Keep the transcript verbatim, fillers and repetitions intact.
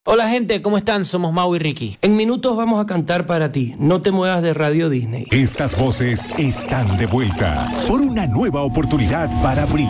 Hola gente, ¿cómo están? Somos Mau y Ricky. En minutos vamos a cantar para ti. No te muevas de Radio Disney. Estas voces están de vuelta por una nueva oportunidad para brillar.